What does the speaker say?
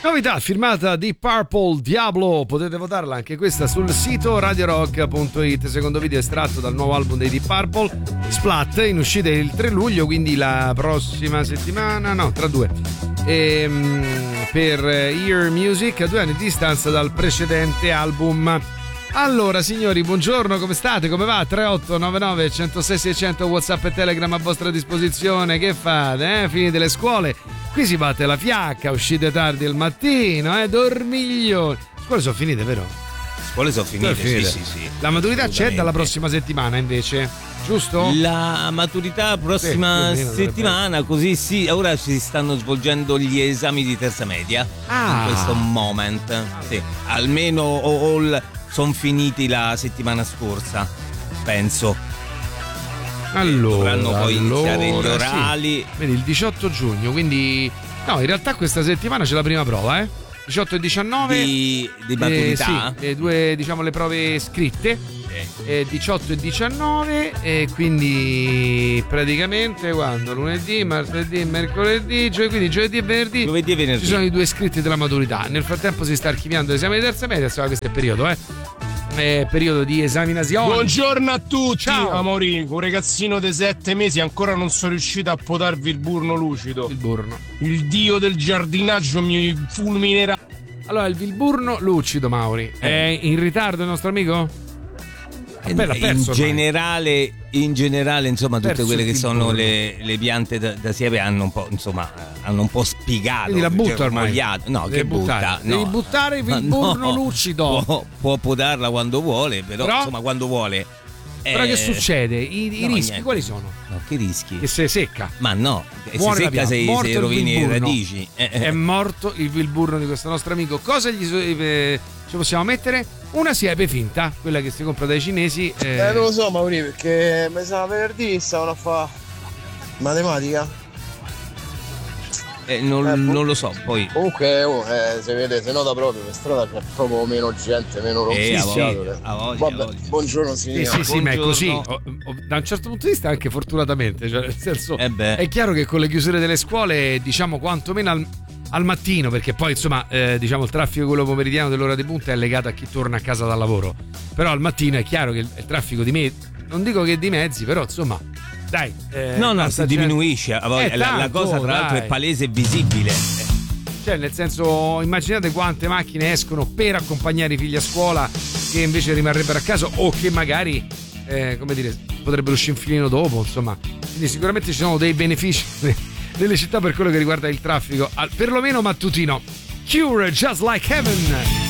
Novità firmata di Purple Diablo, potete votarla anche questa sul sito radiorock.it. Secondo video estratto dal nuovo album dei Deep Purple, Splat, in uscita il 3 luglio, quindi la prossima settimana, no, tra due. Per Ear Music, a 2 anni di distanza dal precedente album. Allora signori, buongiorno, come state? Come va? 3899 106 600 WhatsApp e Telegram a vostra disposizione. Che fate? Finite le scuole? Qui si batte la fiacca, uscite tardi al mattino, dormiglioni. Scuole sono finite, vero? Scuole sono finite, sì. La maturità c'è dalla prossima settimana invece, giusto? La maturità prossima settimana, così sì, ora si stanno svolgendo gli esami di terza media in questo moment. Sì, almeno sono finiti la settimana scorsa, penso. Allora, dovranno poi iniziare gli orali. Sì. Vedi, il 18 giugno, quindi no, in realtà questa settimana c'è la prima prova, 18 e 19 di maturità. Sì, le due, diciamo, le prove scritte. 18 e 19 e quindi praticamente quando? Lunedì, martedì, mercoledì, quindi giovedì e venerdì ci sono i due scritti della maturità. Nel frattempo si sta archiviando l'esame di terza media, questo è il periodo, periodo di esaminazione. Buongiorno a tutti. Ciao Amorini, un ragazzino di 7 mesi ancora non sono riuscito a potarvi il burno lucido. Il burno, il dio del giardinaggio mi fulminerà. Allora, il Vilburno lucido, Mauri, è in ritardo il nostro amico? In generale, insomma, tutte quelle che sono le piante da siepe hanno un po' spiegato. Quindi la butta ormai. No, che butta? Devi buttare il Vilburno lucido. Può potarla quando vuole, però insomma, quando vuole. Però che succede? I rischi niente. Quali sono? No, che rischi? Che si secca. Ma no, si secca se rovini le radici. È morto il Vilburno di questo nostro amico. Cosa ci possiamo mettere? Una siepe finta, quella che si compra dai cinesi. Non lo so, Mauri, perché mi sa venerdì stavano a fare matematica. Non lo so, poi. Comunque, se vede, se nota proprio per strada c'è proprio meno gente, meno rompisciato. Vabbè, buongiorno signore. Sì, ma è così. Da un certo punto di vista anche fortunatamente, cioè nel senso è chiaro che con le chiusure delle scuole, diciamo quantomeno al mattino, perché poi insomma diciamo il traffico quello pomeridiano dell'ora di punta è legato a chi torna a casa dal lavoro, però al mattino è chiaro che il traffico non dico che di mezzi, però insomma dai, no, si diminuisce. La cosa tra l'altro è palese e visibile. Cioè, nel senso, immaginate quante macchine escono per accompagnare i figli a scuola che invece rimarrebbero a casa o che magari, come dire, potrebbero uscire un filino dopo, insomma. Quindi sicuramente ci sono dei benefici nelle città per quello che riguarda il traffico, perlomeno mattutino. Cure, Just Like Heaven.